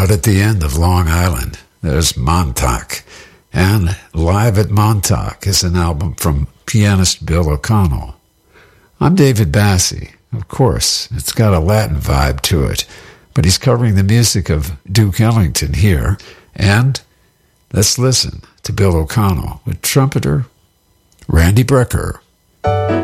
Out at the end of Long Island, there's Montauk. And Live at Montauk is an album from pianist Bill O'Connell. I'm David Bassie. Of course, it's got a Latin vibe to it, but he's covering the music of Duke Ellington here. And let's listen to Bill O'Connell with trumpeter Randy Brecker.